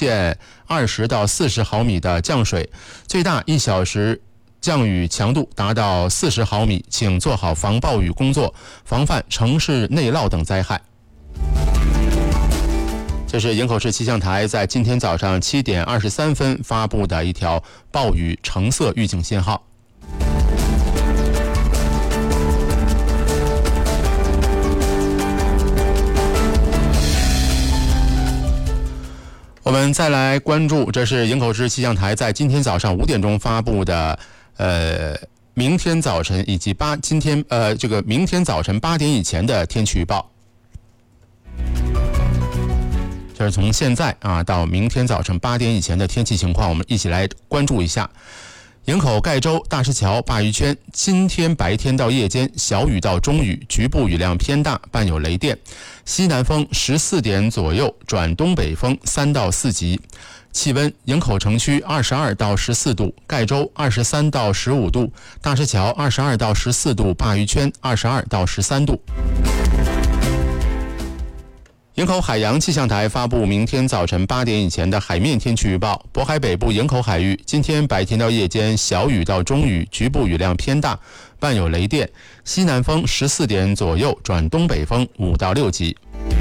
现20到40毫米的降水，最大1小时降雨强度达到40毫米，请做好防暴雨工作，防范城市内涝等灾害。这是营口市气象台在今天早上7点23分发布的一条暴雨橙色预警信号。我们再来关注，这是营口市气象台在今天早上5点钟发布的明天早晨以及明天早晨8点以前的天气预报。就是从现在到明天早晨8点以前的天气情况，我们一起来关注一下。营口盖州大石桥鲅鱼圈今天白天到夜间小雨到中雨，局部雨量偏大，伴有雷电，西南风14点左右转东北风3到4级。气温：营口城区22到14度，盖州23到15度，大石桥22到14度，鲅鱼圈22到13度。营口海洋气象台发布明天早晨8点以前的海面天气预报：渤海北部营口海域今天白天到夜间小雨到中雨，局部雨量偏大，伴有雷电，西南风14点左右转东北风5到6级。